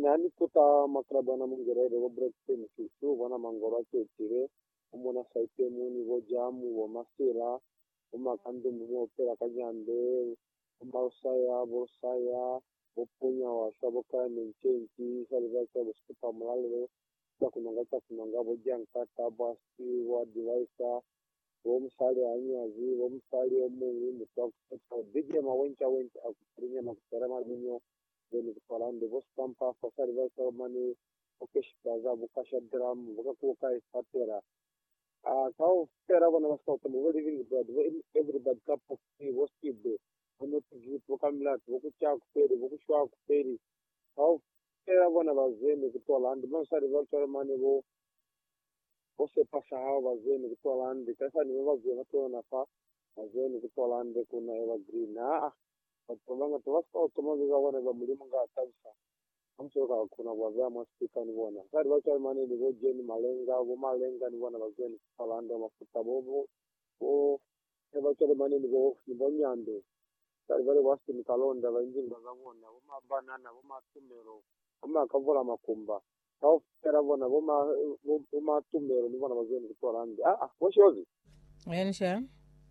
nani kuta makrabana mungerere wo breakfast kisu wana mangoro ketire umona saite muni wo jamu wo masira umakande mu opera kanyande umausaya bosaya upunya wa shaboka menchenki salva kwa busta malalo kunanga bojankata basi wa device wo msali anyazi wo msali omungu mutako dige mawencha akurinya makutara mazinyo ni kuparande bo stampa fasari vasa mani okeshikaza bukasha drum bukakuka ifatera kao tera wana wasauta mu living bread everybody cup of tea was keep ono tuji bukamla bukucha kuperi bukushwa kuperi kao tera wana bazeni kutola andi masari vasa mani bo ose pasa hao bazeni kutola andi kasa ni wazi watona fa bazeni kutola andi kuna evergreen Atolanga tuwasta otomazi wana ba mulimo nga atabisa amsoka kuna wavya mwasika ni wana sari wacha mani ni gojeni malenga ni wana bazeni palanda mafuta bobo o wacha mani ni bonyande sari vale wasti ni kalonda banjinga za wana boma banana boma tumero boma kavola makumba au tera wana boma tumero ni wana bazeni kutorande washozi Ensha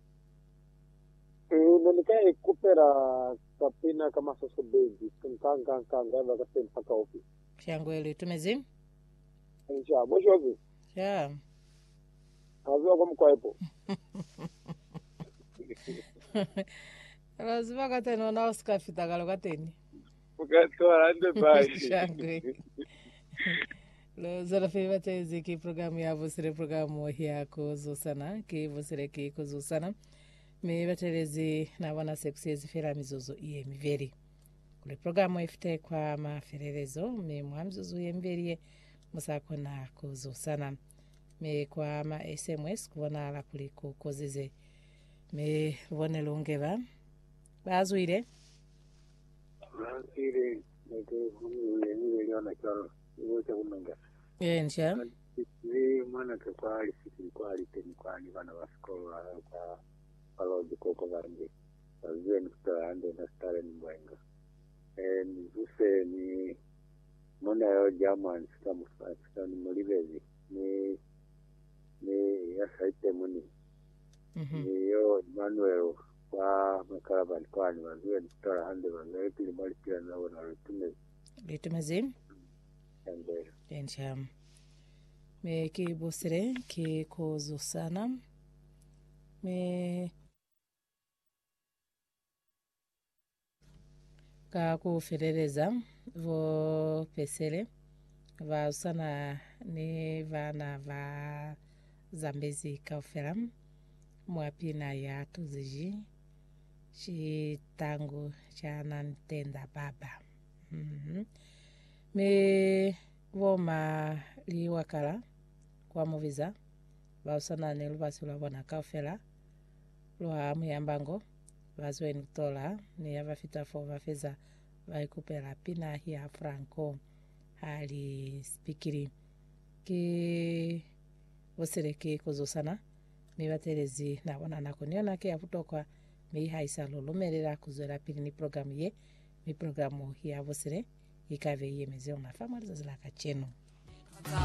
nilikai kupera kapina kama sasa baby kanga bakasema paka ofi shangweli tumezi insha mwishozi ya azua kwa mkaipo lazima kateno na uskafita galo kateni ukatoa ande bai shangweli lo zara feva tezi ki programu ya vosire programu ya kuzusana ki vosire ki kuzusana me baterezi na wana sexes fera mizozo iye miveri kule programu ifite kwa mafererezo me mwamzuzu yemverie musako na kuzusana me kwa ma SMS kubona ala kuliko kozeze me bone longeba bazuire ndio ni yana kwa wote unanga ensha ni maana kwa alifiki kwa aliteni kwa ni bana waskola kwa aloji koko barnge azeni kutaande na stare ni mwenga nizuse ni mona yo German sita ni mulibezi ni ya saite muni ni yo Emmanuel kwa makarabani kwa ni wazeni kutaande wazeni pili mali pia na wana litumezi ensha me ki bosire ki kozo sana me ka kuferereza vo pesele va usana ni vana va zambezi kaufera mwapina ya tuziji chitangu cha nantenda baba me voma liwakala kwa muviza va usana ni luvasi lwa bona kaufera lwa muyambango vazweni kutola ni yavafita fo vafeza vaikupera pina ya franco hali spikiri ki vosereke kuzosana mivaterezi navona nakoniona ke yavutoka mihaisa lolumerera kuzwera pili ni programu ye mi programu ya vosere ikave yemeze unafamaliza zilaka chenu